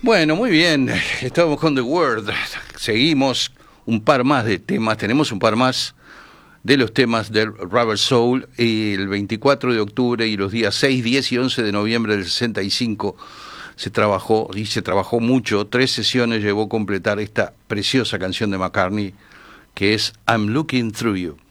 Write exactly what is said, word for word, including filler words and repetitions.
Bueno, muy bien, estamos con The Word, seguimos un par más de temas, tenemos un par más de los temas del Rubber Soul, y el veinticuatro de octubre y los días seis, diez y once de noviembre del sesenta y cinco se trabajó, y se trabajó mucho, tres sesiones llevó a completar esta preciosa canción de McCartney, que es I'm Looking Through You.